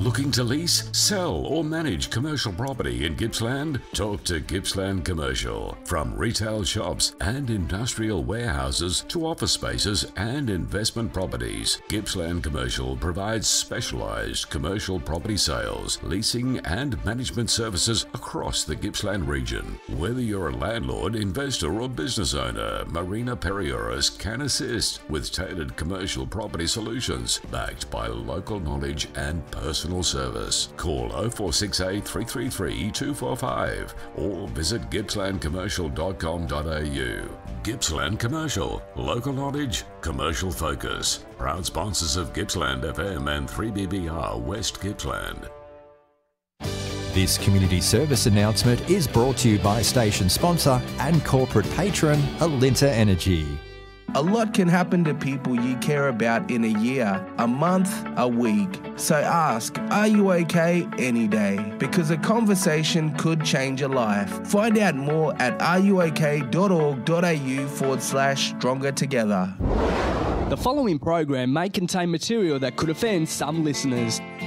Looking to lease, sell or manage commercial property in Gippsland? Talk to Gippsland Commercial. From retail shops and industrial warehouses to office spaces and investment properties, Gippsland Commercial provides specialised commercial property sales, leasing and management services across the Gippsland region. Whether you're a landlord, investor or business owner, Marina Perioris can assist with tailored commercial property solutions backed by local knowledge and personal service. Call 0468 333 245 or visit gippslandcommercial.com.au. Gippsland Commercial, local knowledge, commercial focus. Proud sponsors of Gippsland FM and 3BBR West Gippsland. This community service announcement is brought to you by station sponsor and corporate patron Alinta Energy. A lot can happen to people you care about in a year, a month, a week. So ask, are you okay any day? Because a conversation could change a life. Find out more at ruok.org.au/stronger together. The following program may contain material that could offend some listeners.